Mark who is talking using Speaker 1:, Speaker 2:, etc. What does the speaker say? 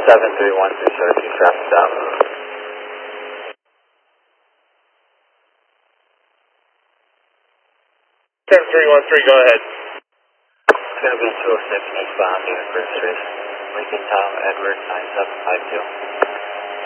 Speaker 1: 7313, searching traffic stop.
Speaker 2: 7313, go ahead.
Speaker 1: It's going to be 206 eastbound Unit Bridge Street. Lincoln Tom Edward 9752.